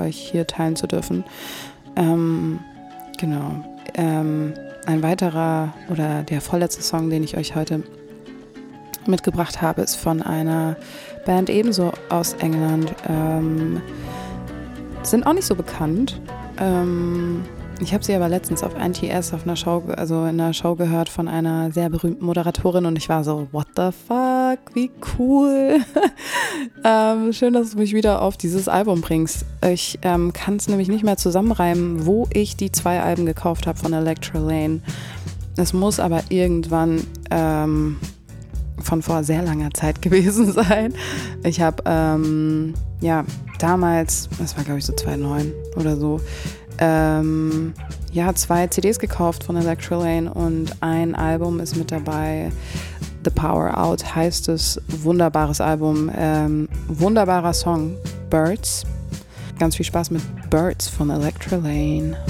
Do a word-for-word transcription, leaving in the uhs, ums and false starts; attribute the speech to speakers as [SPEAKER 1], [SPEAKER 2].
[SPEAKER 1] euch hier teilen zu dürfen. Ähm, genau. Ähm, ein weiterer oder der vorletzte Song, den ich euch heute mitgebracht habe, ist von einer Band ebenso aus England. Ähm, sind auch nicht so bekannt. Ähm, ich habe sie aber letztens auf N T S auf einer Show, also in einer Show gehört von einer sehr berühmten Moderatorin und ich war so, what the fuck, wie cool. ähm, schön, dass du mich wieder auf dieses Album bringst. Ich ähm, kann es nämlich nicht mehr zusammenreimen, wo ich die zwei Alben gekauft habe von Electra Lane. Es muss aber irgendwann ähm, von vor sehr langer Zeit gewesen sein. Ich habe ähm, ja damals, das war glaube ich so zweitausendneun oder so, ähm, ja zwei C Ds gekauft von Electra Lane und ein Album ist mit dabei. The Power Out heißt es, wunderbares Album, ähm, wunderbarer Song, Birds. Ganz viel Spaß mit Birds von Electra Lane.